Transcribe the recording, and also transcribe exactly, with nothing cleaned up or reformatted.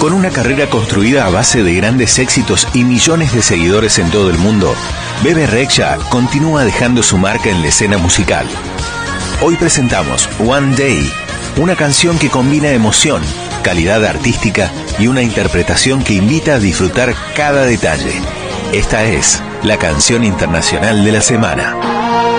Con una carrera construida a base de grandes éxitos y millones de seguidores en todo el mundo, Bebe Rexha continúa dejando su marca en la escena musical. Hoy presentamos One Day, una canción que combina emoción, calidad artística y una interpretación que invita a disfrutar cada detalle. Esta es la canción internacional de la semana.